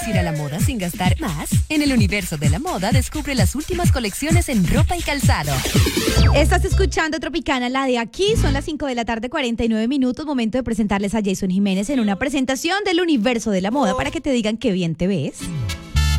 lucir a la moda sin gastar más? En el universo de la moda, descubre las últimas colecciones en ropa y calzado. Estás escuchando Tropicana, la de aquí. Son las 5 de la tarde, 49 minutos. Momento de presentarles a Jason Jiménez en una presentación del universo de la moda para que te digan qué bien te ves.